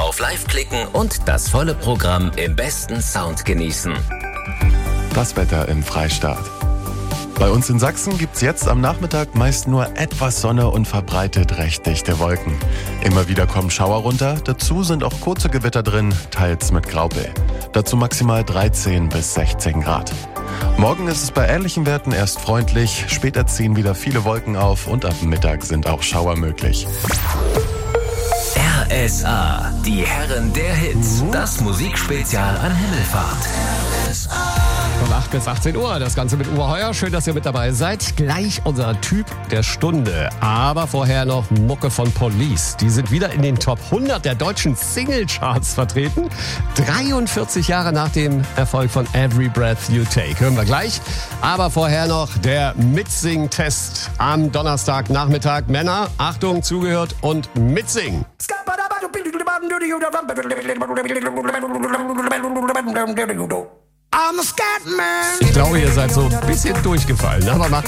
auf Live klicken und das volle Programm im besten Sound genießen. Das Wetter im Freistaat. Bei uns in Sachsen gibt's jetzt am Nachmittag meist nur etwas Sonne und verbreitet recht dichte Wolken. Immer wieder kommen Schauer runter, dazu sind auch kurze Gewitter drin, teils mit Graupel. Dazu maximal 13 bis 16 Grad. Morgen ist es bei ähnlichen Werten erst freundlich, später ziehen wieder viele Wolken auf und ab Mittag sind auch Schauer möglich. RSA, die Herren der Hits, das Musikspezial an Himmelfahrt. Von 8 bis 18 Uhr, das Ganze mit Uwe Heuer. Schön, dass ihr mit dabei seid. Gleich unser Typ der Stunde. Aber vorher noch Mucke von Police. Die sind wieder in den Top 100 der deutschen Singlecharts vertreten. 43 Jahre nach dem Erfolg von Every Breath You Take. Hören wir gleich. Aber vorher noch der Mitsing-Test am Donnerstagnachmittag. Männer, Achtung, zugehört und mitsingen. Ich glaube, ihr seid so ein bisschen durchgefallen, aber macht